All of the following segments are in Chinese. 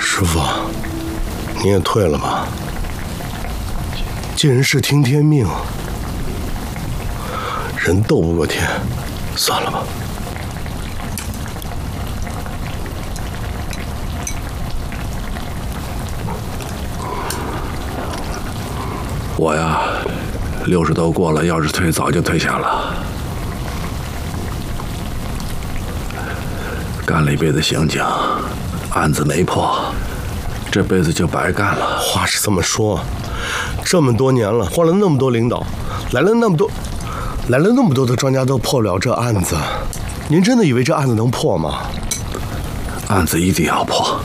师傅，你也退了吧。尽人事听天命，人斗不过天，算了吧。 我呀，60都过了，要是退早就退下了。干了一辈子刑警，案子没破，这辈子就白干了。 话是这么说，这么多年了，换了那么多领导，来了那么多的专家都破不了这案子，您真的以为这案子能破吗？ 案子一定要破，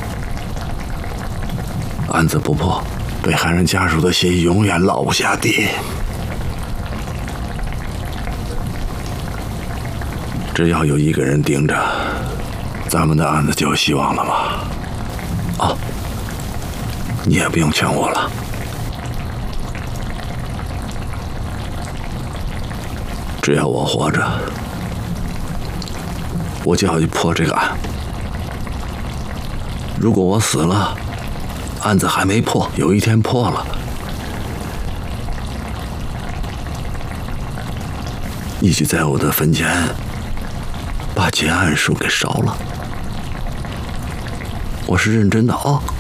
案子不破，被害人家属的心永远落不下地。只要有一个人盯着，咱们的案子就有希望了嘛。哦，你也不用劝我了。只要我活着，我就要去破这个案。如果我死了，案子还没破，有一天破了，你就在我的坟前把结案书给烧了。我是认真的啊。